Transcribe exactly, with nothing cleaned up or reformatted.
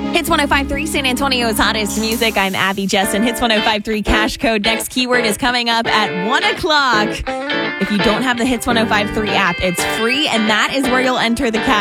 Hits one oh five point three, San Antonio's hottest music. I'm Abby Jessen. Hits one oh five point three cash code. Next keyword is coming up at one o'clock. If you don't have the Hits one oh five point three app, it's free, and that is where you'll enter the cash.